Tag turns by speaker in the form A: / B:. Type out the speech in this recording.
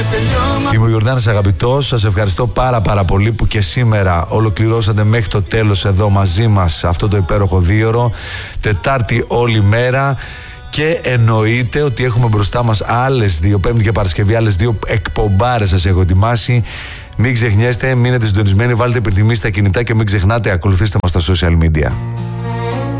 A: Είμαι ο Ιορδάνης Αγαπητός. Σας ευχαριστώ πάρα πολύ που και σήμερα ολοκληρώσατε μέχρι το τέλος εδώ μαζί μας αυτό το υπέροχο δίωρο. Τετάρτη όλη μέρα. Και εννοείται ότι έχουμε μπροστά μας άλλες δύο, Πέμπτη και Παρασκευή, άλλες δύο εκπομπάρες σας έχω ετοιμάσει. Μην ξεχνιέστε, μείνετε συντονισμένοι, βάλτε υπενθυμίσεις στα κινητά και μην ξεχνάτε, ακολουθήστε μας στα social media.